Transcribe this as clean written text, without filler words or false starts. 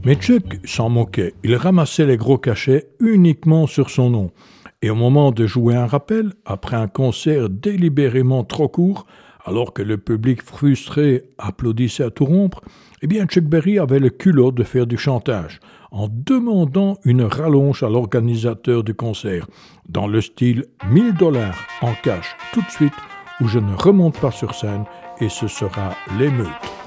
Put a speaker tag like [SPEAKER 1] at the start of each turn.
[SPEAKER 1] Mais Chuck s'en moquait. Il ramassait les gros cachets uniquement sur son nom. Et au moment de jouer un rappel, après un concert délibérément trop court, alors que le public frustré applaudissait à tout rompre, eh bien Chuck Berry avait le culot de faire du chantage, en demandant une rallonge à l'organisateur du concert, dans le style 1000$ en cash tout de suite, ou je ne remonte pas sur scène et ce sera l'émeute.